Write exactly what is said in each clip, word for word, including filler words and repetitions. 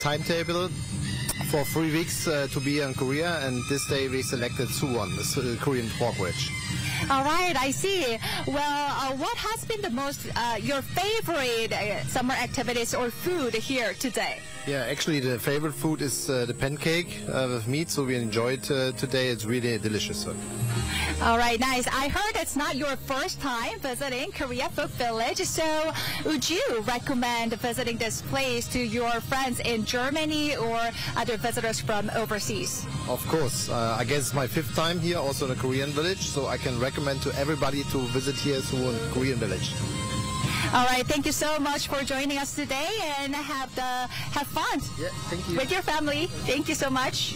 timetable for three weeks uh, to be in Korea, and this day we selected Suwon, the uh, Korean pork wedge. All right, I see. Well, uh, what has been the most, uh, your favorite uh, summer activities or food here today? Yeah, actually the favorite food is uh, the pancake uh, with meat, so we enjoyed uh, today. It's really delicious. All right, nice. I heard it's not your first time visiting Korea Folk Village, so would you recommend visiting this place to your friends in Germany or other visitors from overseas? Of course. Uh, I guess it's my fifth time here, also in a Korean village, so I can recommend to everybody to visit here Suwon Korean village. All right, thank you so much for joining us today, and have the have fun yeah, thank you. with your family. Thank you so much.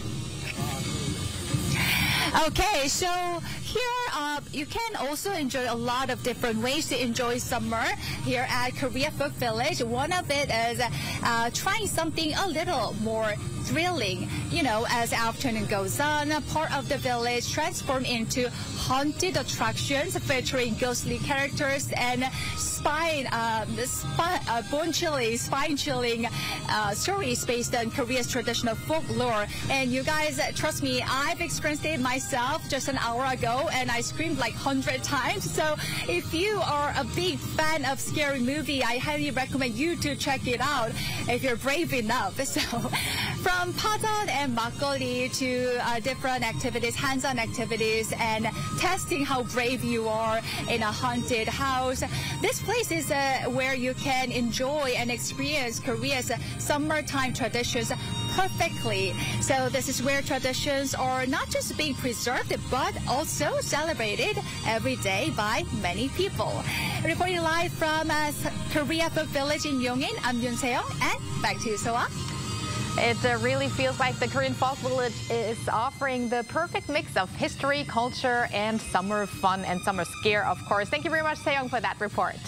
Okay, so here uh, you can also enjoy a lot of different ways to enjoy summer here at Korea Folk Village. One of it is uh, trying something a little more thrilling. You know, as afternoon goes on, part of the village transforms into haunted attractions featuring ghostly characters and spine, uh, spine uh, bone-chilling, spine-chilling uh, stories based on Korea's traditional folklore. And you guys, trust me, I've experienced it myself just an hour ago, and I screamed like a hundred times. So if you are a big fan of scary movie, I highly recommend you to check it out if you're brave enough. So from pajeon and makgeolli to uh, different activities, hands-on activities, and testing how brave you are in a haunted house. This place is uh, where you can enjoy and experience Korea's uh, summertime traditions perfectly. So this is where traditions are not just being preserved, but also celebrated every day by many people. Reporting live from uh, Korea Folk Village in Yongin, I'm Yoon Se-young, and back to you, Soa. It uh, really feels like the Korean Folk Village is offering the perfect mix of history, culture, and summer fun and summer scare, of course. Thank you very much, Se-young, for that report.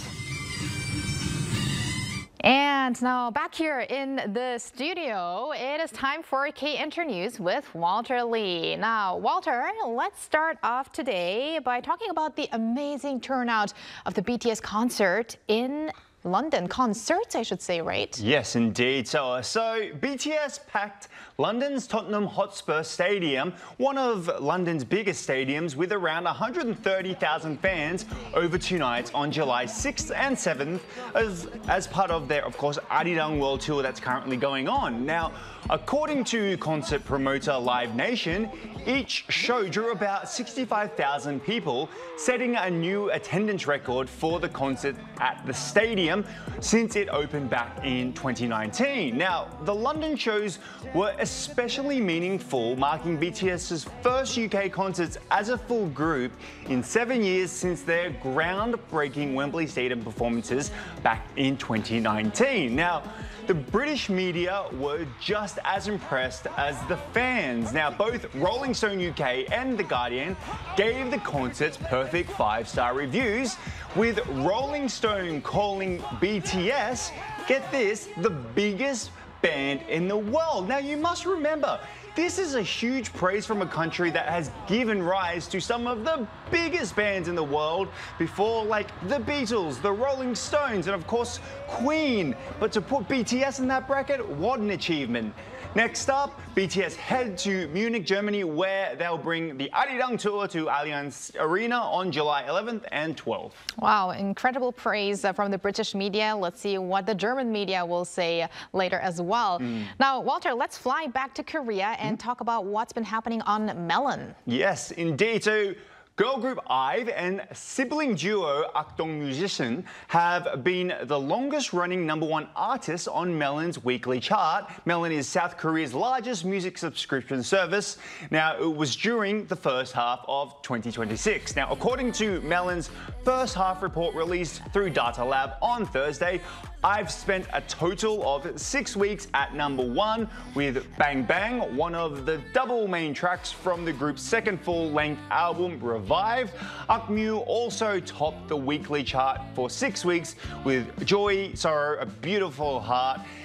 And now back here in the studio, it is time for K-Inter News with Walter Lee. Now, Walter, let's start off today by talking about the amazing turnout of the B T S concert in London. Concerts, I should say, right? Yes, indeed. So, so B T S packed London's Tottenham Hotspur Stadium, one of London's biggest stadiums, with around one hundred thirty thousand fans over two nights on July sixth and seventh as, as part of their, of course, Arirang World Tour that's currently going on. Now, according to concert promoter Live Nation, each show drew about sixty-five thousand people, setting a new attendance record for the concert at the stadium since it opened back in twenty nineteen. Now, the London shows were especially meaningful, marking BTS's first U K concerts as a full group in seven years since their groundbreaking Wembley Stadium performances back in twenty nineteen. Now, the British media were just as impressed as the fans. Now, both Rolling Stone U K and The Guardian gave the concerts perfect five-star reviews, with Rolling Stone calling B T S, get this, the biggest band in the world. Now, you must remember, this is a huge praise from a country that has given rise to some of the biggest bands in the world before, like the Beatles, the Rolling Stones, and of course, Queen. But to put B T S in that bracket, what an achievement. Next up, B T S head to Munich, Germany, where they'll bring the Arirang Tour to Allianz Arena on July eleventh and twelfth. Wow, incredible praise from the British media. Let's see what the German media will say later as well. Mm. Now, Walter, let's fly back to Korea and mm. talk about what's been happening on Melon. Yes, indeed. So, girl group IVE and sibling duo Akdong Musician have been the longest-running number one artists on Melon's weekly chart. Melon is South Korea's largest music subscription service. Now, it was during the first half of twenty twenty-six. Now, according to Melon's first half report released through Data Lab on Thursday, I've spent a total of six weeks at number one with Bang Bang, one of the double main tracks from the group's second full-length album, Revive. Akmu also topped the weekly chart for six weeks with Joy, Sorrow, A Beautiful Heart.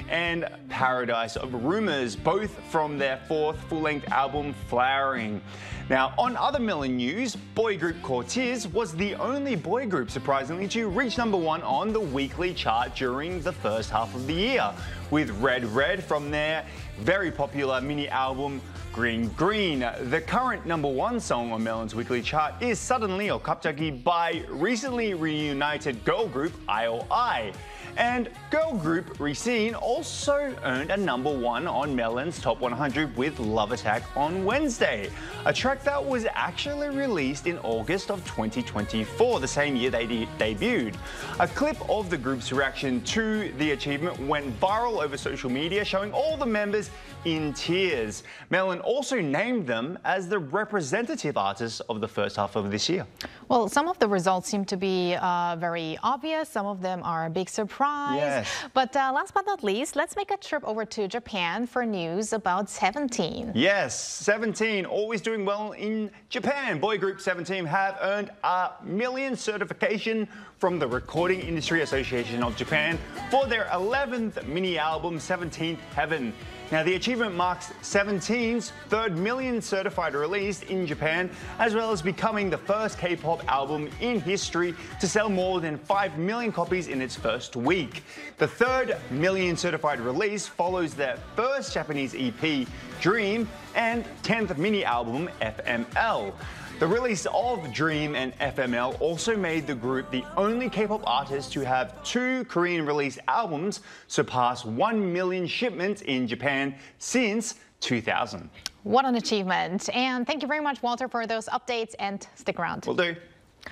and Paradise of Rumors, both from their fourth full-length album, Flowering. Now, on other Melon news, boy group Cortez was the only boy group, surprisingly, to reach number one on the weekly chart during the first half of the year, with Red Red from their very popular mini album, Green Green. The current number one song on Melon's weekly chart is Suddenly or Kapjagi by recently reunited girl group I O I. And girl group Racine also earned a number one on Melon's Top one hundred with Love Attack on Wednesday, a track that was actually released in August of twenty twenty-four, the same year they de debuted. A clip of the group's reaction to the achievement went viral over social media, showing all the members in tears. Melon also named them as the representative artists of the first half of this year. Well, some of the results seem to be uh, very obvious. Some of them are a big surprise. Yes. But uh, last but not least, let's make a trip over to Japan for news about Seventeen. Yes, Seventeen, always doing well in Japan. Boy group Seventeen have earned a million certification from the Recording Industry Association of Japan for their eleventh mini album, seventeenth Heaven. Now, the achievement marks Seventeen's third million certified release in Japan, as well as becoming the first K-pop album in history to sell more than five million copies in its first week. The third million certified release follows their first Japanese E P, Dream, and tenth mini album, F M L. The release of Dream and F M L also made the group the only K-pop artist to have two Korean release albums surpass one million shipments in Japan since two thousand. What an achievement. And thank you very much, Walter, for those updates, and stick around. Will do.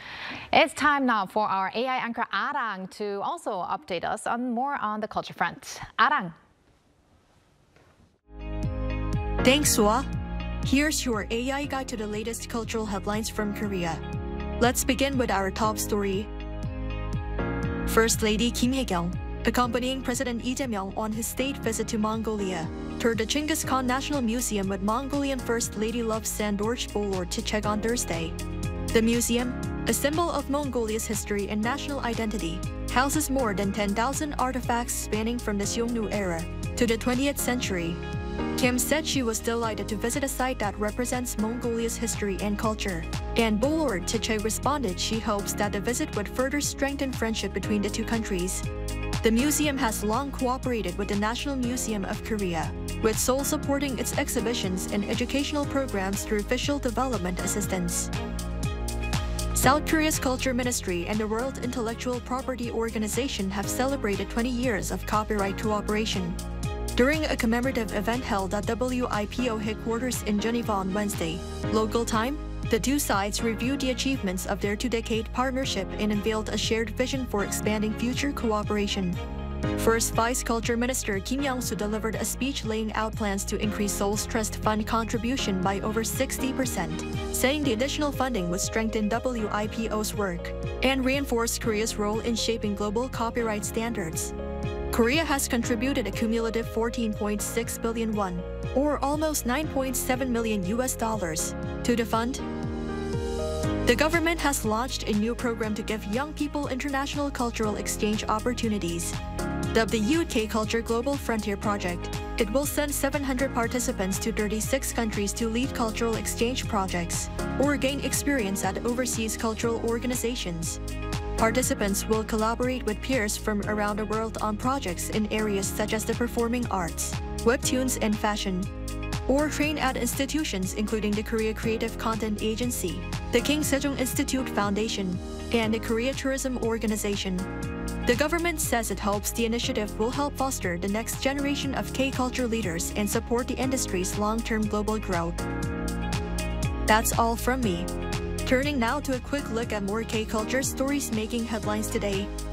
It's time now for our A I anchor Arang to also update us on more on the culture front. Arang. Thanks, Sua. Here's your A I guide to the latest cultural headlines from Korea. Let's begin with our top story. First Lady Kim Hae-kyung, accompanying President Lee Jae-myung on his state visit to Mongolia, toured the Genghis Khan National Museum with Mongolian First Lady Love Sandorj Bolor to check on Thursday. The museum, a symbol of Mongolia's history and national identity, houses more than ten thousand artifacts spanning from the Seongnu era to the twentieth century. Kim said she was delighted to visit a site that represents Mongolia's history and culture. And Bolor Tche responded she hopes that the visit would further strengthen friendship between the two countries. The museum has long cooperated with the National Museum of Korea, with Seoul supporting its exhibitions and educational programs through official development assistance. South Korea's Culture Ministry and the World Intellectual Property Organization have celebrated twenty years of copyright cooperation. During a commemorative event held at W I P O headquarters in Geneva on Wednesday, local time, the two sides reviewed the achievements of their two-decade partnership and unveiled a shared vision for expanding future cooperation. First Vice Culture Minister Kim Young-soo delivered a speech laying out plans to increase Seoul's trust fund contribution by over sixty percent, saying the additional funding would strengthen W I P O's work and reinforce Korea's role in shaping global copyright standards. Korea has contributed a cumulative fourteen point six billion won, or almost nine point seven million U S dollars, to the fund. The government has launched a new program to give young people international cultural exchange opportunities. Dubbed the U K Culture Global Frontier Project, it will send seven hundred participants to thirty-six countries to lead cultural exchange projects or gain experience at overseas cultural organizations. Participants will collaborate with peers from around the world on projects in areas such as the performing arts, webtoons, and fashion, or train at institutions including the Korea Creative Content Agency, the King Sejong Institute Foundation, and the Korea Tourism Organization. The government says it hopes the initiative will help foster the next generation of K-culture leaders and support the industry's long-term global growth. That's all from me. Turning now to a quick look at more K-culture stories making headlines today.